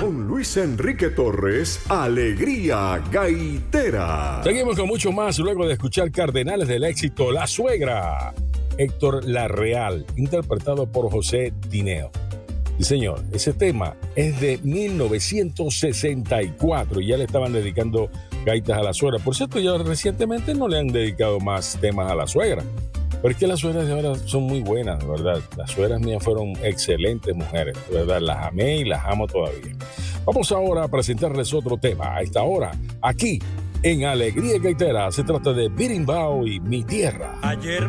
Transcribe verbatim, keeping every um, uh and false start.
Con Luis Enrique Torres, Alegría Gaitera. Seguimos con mucho más luego de escuchar Cardenales del Éxito, La Suegra. Héctor Larreal, interpretado por José Dineo. Sí, señor, ese tema es de mil novecientos sesenta y cuatro y ya le estaban dedicando gaitas a la suegra. Por cierto, ya recientemente no le han dedicado más temas a la suegra. Pero es que las suegras de ahora son muy buenas, de verdad. Las suegras mías fueron excelentes mujeres, de verdad. Las amé y las amo todavía. Vamos ahora a presentarles otro tema. A esta hora, aquí en Alegría Gaitera, se trata de Birimbao y Mi Tierra. Ayer